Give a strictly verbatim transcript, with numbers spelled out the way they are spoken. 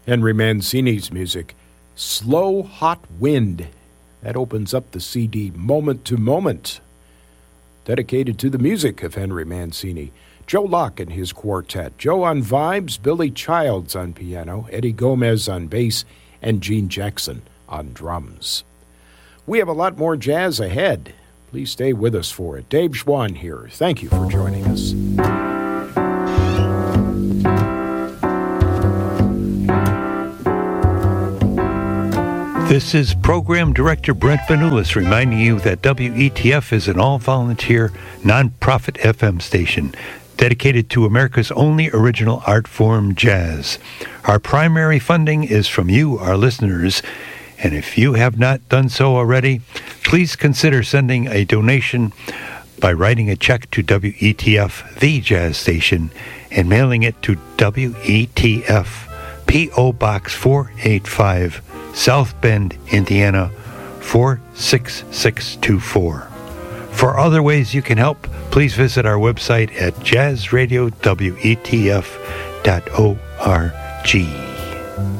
Henry Mancini's music, Slow Hot Wind. That opens up the C D Moment to Moment, dedicated to the music of Henry Mancini. Joe Locke and his quartet. Joe on vibes, Billy Childs on piano, Eddie Gomez on bass, and Gene Jackson on drums. We have a lot more jazz ahead. Please stay with us for it. Dave Schwann here. Thank you for joining us. This is Program Director Brent Vanoulis reminding you that W E T F is an all-volunteer, non-profit F M station dedicated to America's only original art form, jazz. Our primary funding is from you, our listeners, and if you have not done so already, please consider sending a donation by writing a check to W E T F, the jazz station, and mailing it to W E T F, P O Box four eighty-five, South Bend, Indiana, four six six two four. For other ways you can help, please visit our website at jazz radio w e t f dot org.